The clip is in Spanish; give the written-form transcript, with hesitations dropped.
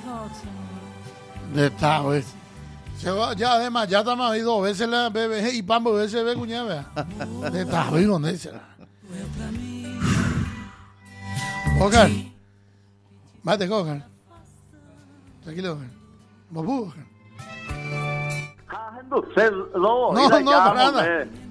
Está, güey. Ya además, ya estamos ahí 2 veces la bebé y pambo veces ve cuñada. Está, güey, ¿dónde será? Oscar. Mate, Oscar. Tranquilo, Oscar. ¿Vos, Oscar? No, No, para nada.